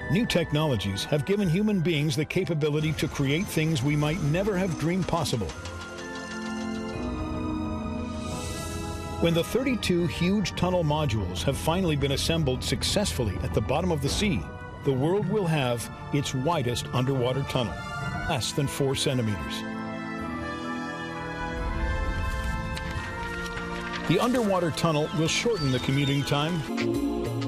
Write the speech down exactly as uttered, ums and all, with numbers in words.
New technologies have given human beings the capability to create things we might never have dreamed possible. When the thirty-two huge tunnel modules have finally been assembled successfully at the bottom of the sea, the world will have its widest underwater tunnel, less than four centimeters. The underwater tunnel will shorten the commuting time